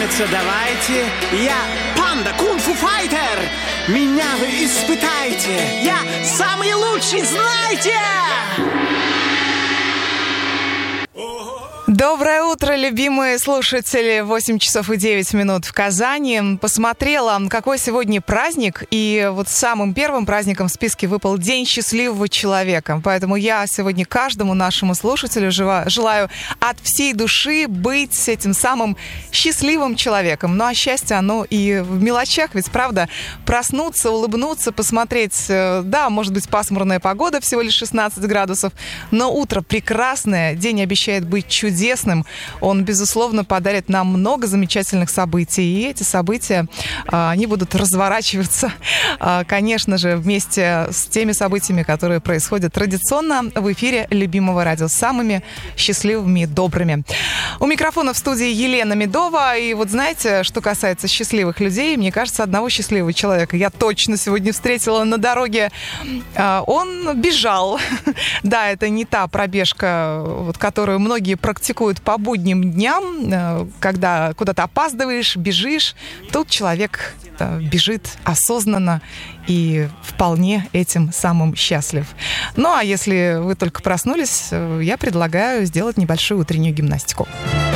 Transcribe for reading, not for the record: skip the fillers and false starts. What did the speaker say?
двигаться давайте. Я панда, кунг-фу файтер. Меня вы испытайте. Я самый лучший, знайте! Доброе утро, любимые слушатели. 8 часов и 9 минут в Казани. Посмотрела, какой сегодня праздник. И вот самым первым праздником в списке выпал День счастливого человека. Поэтому я сегодня каждому нашему слушателю желаю от всей души быть этим самым счастливым человеком. Ну а счастье, оно и в мелочах. Ведь, правда, проснуться, улыбнуться, посмотреть. Да, может быть, пасмурная погода, всего лишь 16 градусов. Но утро прекрасное. День обещает быть чудесным. Он, безусловно, подарит нам много замечательных событий. И эти события, они будут разворачиваться, конечно же, вместе с теми событиями, которые происходят традиционно в эфире любимого радио, с самыми счастливыми и добрыми. У микрофона в студии Елена Медова. И вот знаете, что касается счастливых людей, мне кажется, одного счастливого человека я точно сегодня встретила на дороге. Он бежал. Да, это не та пробежка, вот, которую многие практикуют по будним дням, когда куда-то опаздываешь, бежишь. Тут человек бежит осознанно и вполне этим самым счастлив. Ну, а если вы только проснулись, я предлагаю сделать небольшую утреннюю гимнастику.